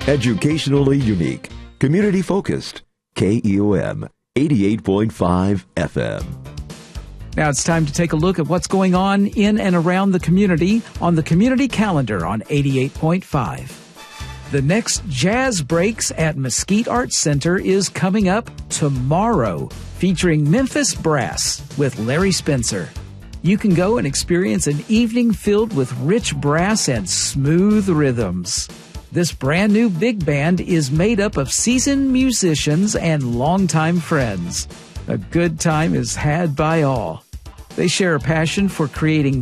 Educationally unique, community focused. KEOM 88.5 FM. Now it's time to take a look at what's going on in and around the community on the community calendar on 88.5. The next Jazz Breaks at Mesquite Arts Center is coming up tomorrow, featuring Memphis Brass with Larry Spencer. You can go and experience an evening filled with rich brass and smooth rhythms. This brand new big band is made up of seasoned musicians and longtime friends. A good time is had by all. They share a passion for creating